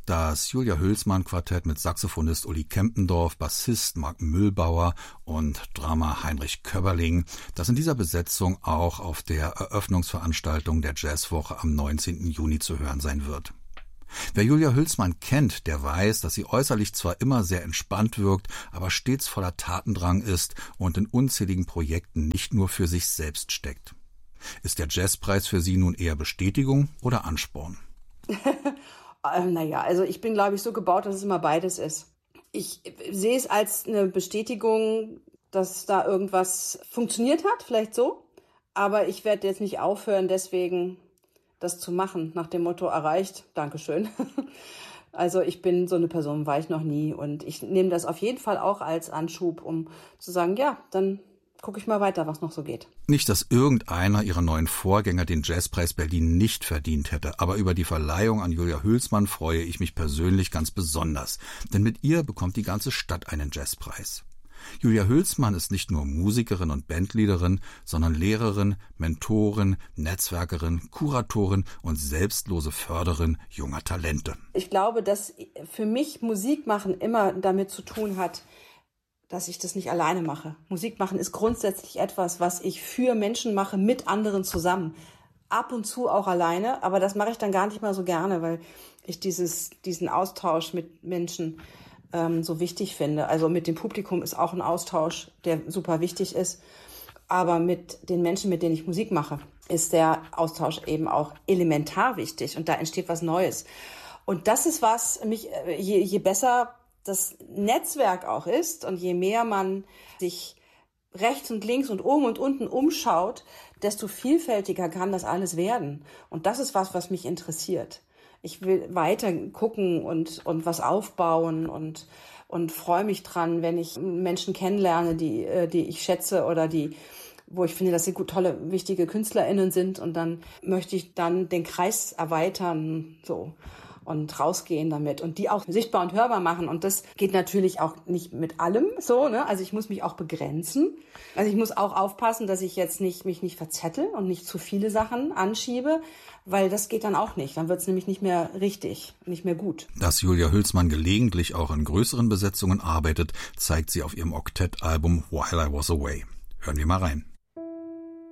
Das Julia Hülsmann-Quartett mit Saxophonist Uli Kempendorf, Bassist Marc Mühlbauer und Drummer Heinrich Köberling, das in dieser Besetzung auch auf der Eröffnungsveranstaltung der Jazzwoche am 19. Juni zu hören sein wird. Wer Julia Hülsmann kennt, der weiß, dass sie äußerlich zwar immer sehr entspannt wirkt, aber stets voller Tatendrang ist und in unzähligen Projekten nicht nur für sich selbst steckt. Ist der Jazzpreis für Sie nun eher Bestätigung oder Ansporn? Also ich bin, glaube ich, so gebaut, dass es immer beides ist. Ich sehe es als eine Bestätigung, dass da irgendwas funktioniert hat, vielleicht so. Aber ich werde jetzt nicht aufhören, deswegen das zu machen, nach dem Motto erreicht, Dankeschön. Also ich bin so eine Person, war ich noch nie. Und ich nehme das auf jeden Fall auch als Anschub, um zu sagen, ja, dann gucke ich mal weiter, was noch so geht. Nicht, dass irgendeiner ihrer neuen Vorgänger den Jazzpreis Berlin nicht verdient hätte, aber über die Verleihung an Julia Hülsmann freue ich mich persönlich ganz besonders, denn mit ihr bekommt die ganze Stadt einen Jazzpreis. Julia Hülsmann ist nicht nur Musikerin und Bandleaderin, sondern Lehrerin, Mentorin, Netzwerkerin, Kuratorin und selbstlose Förderin junger Talente. Ich glaube, dass für mich Musik machen immer damit zu tun hat, dass ich das nicht alleine mache. Musik machen ist grundsätzlich etwas, was ich für Menschen mache, mit anderen zusammen. Ab und zu auch alleine, aber das mache ich dann gar nicht mal so gerne, weil ich diesen Austausch mit Menschen so wichtig finde. Also mit dem Publikum ist auch ein Austausch, der super wichtig ist. Aber mit den Menschen, mit denen ich Musik mache, ist der Austausch eben auch elementar wichtig und da entsteht was Neues. Und das ist was, je besser das Netzwerk auch ist und je mehr man sich rechts und links und oben und unten umschaut, desto vielfältiger kann das alles werden. Und das ist was mich interessiert. Ich will weiter gucken und was aufbauen und freue mich dran, wenn ich Menschen kennenlerne, die ich schätze oder wo ich finde, dass sie tolle, wichtige KünstlerInnen sind. Und dann möchte ich dann den Kreis erweitern, so. Und rausgehen damit und die auch sichtbar und hörbar machen. Und das geht natürlich auch nicht mit allem so, ne? Also ich muss mich auch begrenzen. Also ich muss auch aufpassen, dass ich jetzt mich nicht verzettel und nicht zu viele Sachen anschiebe, weil das geht dann auch nicht. Dann wird es nämlich nicht mehr richtig, nicht mehr gut. Dass Julia Hülsmann gelegentlich auch in größeren Besetzungen arbeitet, zeigt sie auf ihrem Oktettalbum While I Was Away. Hören wir mal rein.